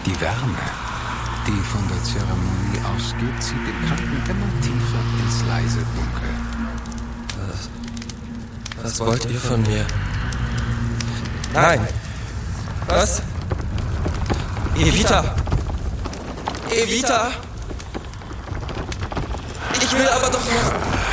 Die Wärme, die von der Zeremonie ausgeht, zieht den Kranken immer tiefer ins leise Dunkel. Was wollt ihr von mir? Nein! Was? Evita! Evita! Ich will aber doch noch...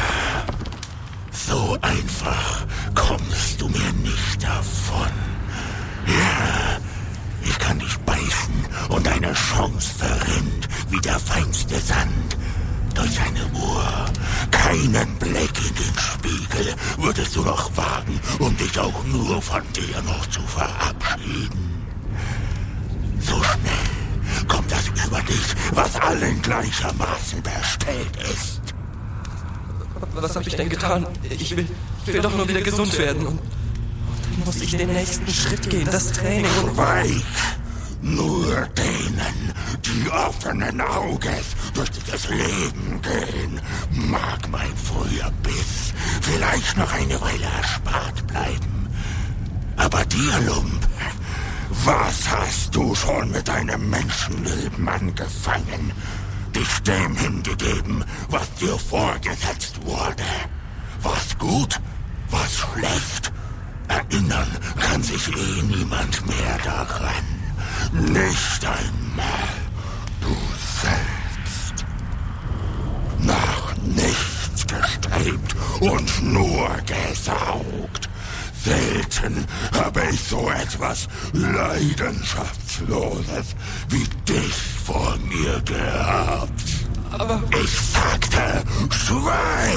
So einfach kommst du mir nicht davon. Ja, ich kann dich beißen und deine Chance verrinnt wie der feinste Sand durch eine Uhr. Keinen Blick in den Spiegel würdest du noch wagen, um dich auch nur von dir noch zu verabschieden. So schnell kommt das über dich, was allen gleichermaßen bestellt ist. Was habe ich denn getan? Ich will doch nur wieder gesund werden. Und dann muss ich den nächsten Schritt gehen, das Training. Schweig! Nur denen, die offenen Auges durch dieses Leben gehen, mag mein früher Biss vielleicht noch eine Weile erspart bleiben. Aber dir, Lump, was hast du schon mit deinem Menschenleben angefangen? Dich dem hingegeben, was dir vorgesetzt wurde. Was gut, was schlecht. Erinnern kann sich niemand mehr daran. Nicht einmal du selbst. Nach nichts gestrebt und nur gesaugt. Selten habe ich so etwas Leidenschaftsloses wie dich vor mir gehabt. Aber... Ich sagte, schweig!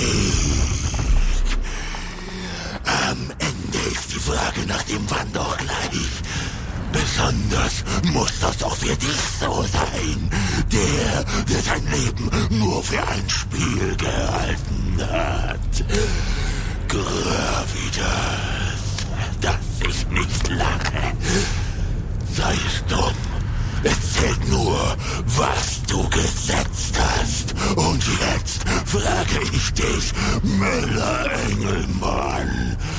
Am Ende ist die Frage nach dem Wann doch gleich. Besonders muss das doch für dich so sein. Der sein Leben nur für ein Spiel gehalten hat. Gravitas, dass ich nicht lache. Sei es dumm. Es zählt nur, was du gesetzt hast. Und jetzt frage ich dich, Müller Engelmann,